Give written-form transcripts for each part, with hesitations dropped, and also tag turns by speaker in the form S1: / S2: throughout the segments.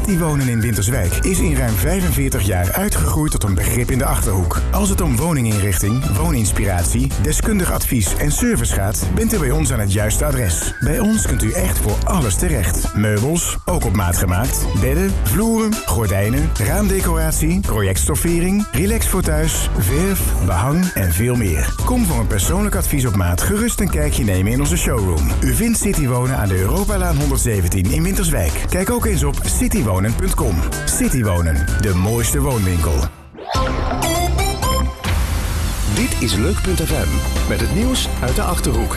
S1: Citywonen in Winterswijk is in ruim 45 jaar uitgegroeid tot een begrip in de Achterhoek. Als het om woninginrichting, wooninspiratie, deskundig advies en service gaat, bent u bij ons aan het juiste adres. Bij ons kunt u echt voor alles terecht. Meubels, ook op maat gemaakt, bedden, vloeren, gordijnen, raamdecoratie, projectstoffering, relax voor thuis, verf, behang en veel meer. Kom voor een persoonlijk advies op maat gerust een kijkje nemen in onze showroom. U vindt Citywonen aan de Europalaan 117 in Winterswijk. Kijk ook eens op citywonen.com. Citywonen, de mooiste woonwinkel.
S2: Dit is Leuk.fm met het nieuws uit de Achterhoek.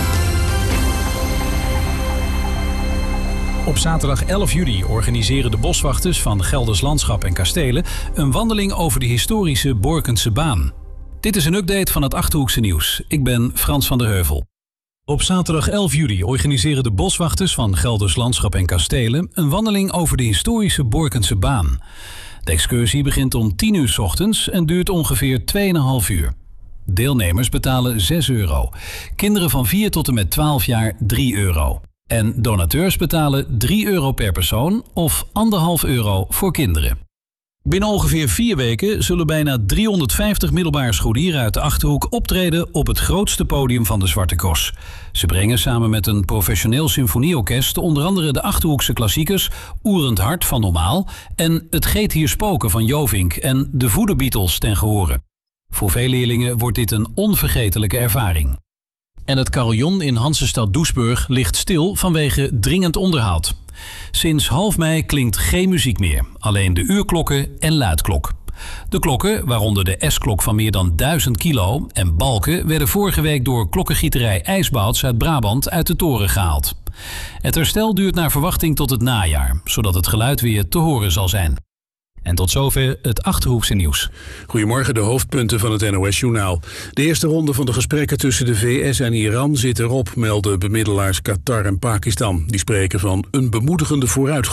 S3: Op zaterdag 11 juli organiseren de boswachters van Gelders Landschap en Kastelen een wandeling over de historische Borkense baan. Dit is een update van het Achterhoekse nieuws. Ik ben Frans van der Heuvel. Op zaterdag 11 juli organiseren de boswachters van Gelders Landschap en Kastelen een wandeling over de historische Borkense baan. De excursie begint om 10 uur 's ochtends en duurt ongeveer 2,5 uur. Deelnemers betalen €6. Kinderen van 4 tot en met 12 jaar €3. En donateurs betalen €3 per persoon of €1,5 voor kinderen. Binnen ongeveer 4 weken zullen bijna 350 middelbare scholieren uit de Achterhoek optreden op het grootste podium van de Zwarte Cross. Ze brengen samen met een professioneel symfonieorkest onder andere de Achterhoekse klassiekers Oerend Hart van Normaal en Het Geet hier spoken van Jovink en de Voederbeatles ten gehore. Voor veel leerlingen wordt dit een onvergetelijke ervaring. En het carillon in Hansestad Doesburg ligt stil vanwege dringend onderhoud. Sinds half mei klinkt geen muziek meer, alleen de uurklokken en luidklok. De klokken, waaronder de S-klok van meer dan 1000 kilo en balken, werden vorige week door klokkengieterij IJsbouts uit Brabant uit de toren gehaald. Het herstel duurt naar verwachting tot het najaar, zodat het geluid weer te horen zal zijn. En tot zover het Achterhoekse nieuws.
S4: Goedemorgen, de hoofdpunten van het NOS-journaal. De eerste ronde van de gesprekken tussen de VS en Iran zit erop, melden bemiddelaars Qatar en Pakistan. Die spreken van een bemoedigende vooruitgang.